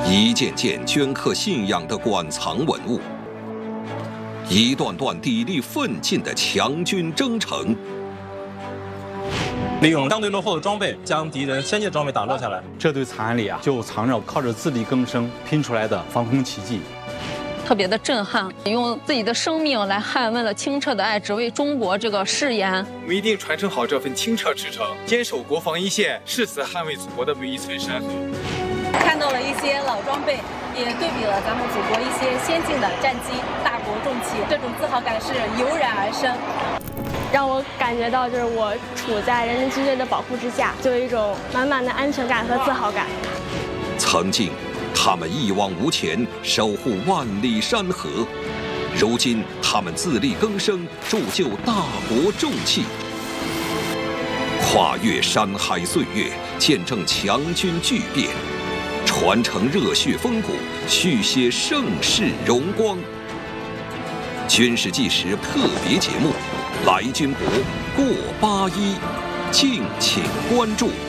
一件件镌刻信仰的馆藏文物，一段段砥砺奋进的强军征程。 利用相对落后的装备，将敌人先进装备打落下来。 这队惨案里啊，就藏着靠着自力更生拼出来的防空奇迹。 特别的震撼，用自己的生命来捍卫了清澈的爱，只为中国这个誓言。 我们一定传承好这份清澈赤诚，坚守国防一线，誓死捍卫祖国的每一寸山河。 看到了一些老装备，也对比了咱们祖国一些先进的战机，大国重器，这种自豪感是油然而生。 让我感觉到，就是我处在人民军队的保护之下，就有一种满满的安全感和自豪感。 曾经，他们一往无前，守护万里山河；如今，他们自力更生，铸就大国重器。跨越山海岁月，见证强军巨变，传承热血风骨，续写盛世荣光。军事纪实特别节目。来军博过81，敬请关注。